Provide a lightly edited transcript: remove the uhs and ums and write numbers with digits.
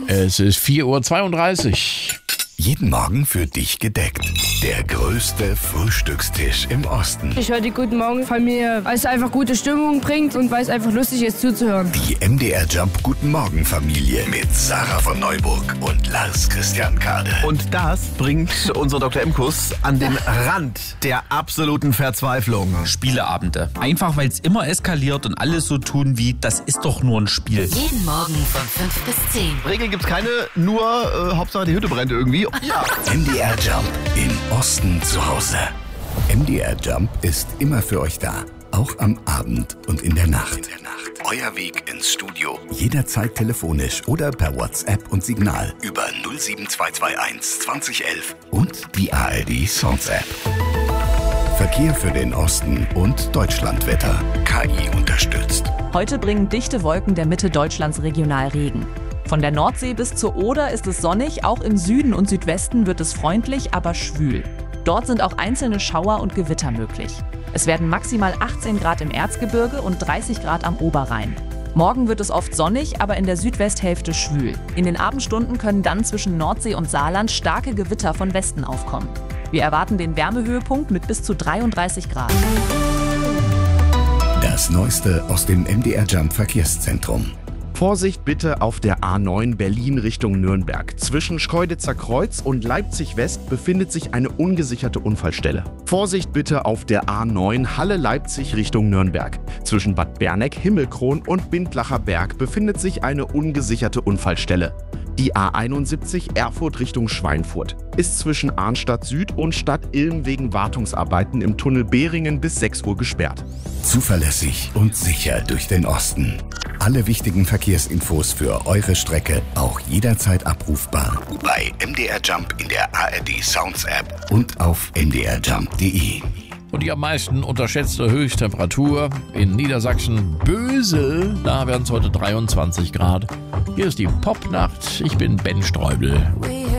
Es ist 4:32 Uhr. Jeden Morgen für dich gedeckt. Der größte Frühstückstisch im Osten. Ich höre die Guten Morgen Familie, weil es einfach gute Stimmung bringt und weil es einfach lustig ist zuzuhören. Die MDR Jump Guten Morgen Familie mit Sarah von Neuburg und Lars Christian Kade. Und das bringt unser Dr. M-Kuss an den Rand der absoluten Verzweiflung. Spieleabende. Einfach weil es immer eskaliert und alles so tun wie, das ist doch nur ein Spiel. Jeden Morgen von 5 bis 10. Regeln gibt's keine, nur Hauptsache die Hütte brennt irgendwie. Ja. MDR Jump im Osten zu Hause. MDR Jump ist immer für euch da. Auch am Abend und in der Nacht. Euer Weg ins Studio. Jederzeit telefonisch oder per WhatsApp und Signal über 07221 2011 und die ARD Songs App. Verkehr für den Osten und Deutschlandwetter. KI unterstützt. Heute bringen dichte Wolken der Mitte Deutschlands regional Regen. Von der Nordsee bis zur Oder ist es sonnig, auch im Süden und Südwesten wird es freundlich, aber schwül. Dort sind auch einzelne Schauer und Gewitter möglich. Es werden maximal 18 Grad im Erzgebirge und 30 Grad am Oberrhein. Morgen wird es oft sonnig, aber in der Südwesthälfte schwül. In den Abendstunden können dann zwischen Nordsee und Saarland starke Gewitter von Westen aufkommen. Wir erwarten den Wärmehöhepunkt mit bis zu 33 Grad. Das Neueste aus dem MDR Jump Verkehrszentrum. Vorsicht bitte auf der A9 Berlin Richtung Nürnberg. Zwischen Schkeuditzer Kreuz und Leipzig West befindet sich eine ungesicherte Unfallstelle. Vorsicht bitte auf der A9 Halle Leipzig Richtung Nürnberg. Zwischen Bad Berneck, Himmelkron und Bindlacher Berg befindet sich eine ungesicherte Unfallstelle. Die A71 Erfurt Richtung Schweinfurt ist zwischen Arnstadt Süd und Stadt Ilm wegen Wartungsarbeiten im Tunnel Behringen bis 6 Uhr gesperrt. Zuverlässig und sicher durch den Osten. Alle wichtigen Verkehrsinfos für eure Strecke auch jederzeit abrufbar bei MDR Jump in der ARD Sounds App und auf mdrjump.de. Und die am meisten unterschätzte Höchsttemperatur in Niedersachsen Bösel. Da werden es heute 23 Grad. Hier ist die Popnacht. Ich bin Ben Streubel.